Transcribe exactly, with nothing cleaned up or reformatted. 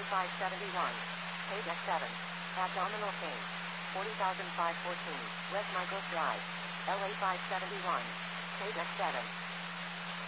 five seventy-one. Page X seven. Abdominal pain. forty thousand five hundred fourteen. West Michaels Drive. L A five seventy-one. Page X seven.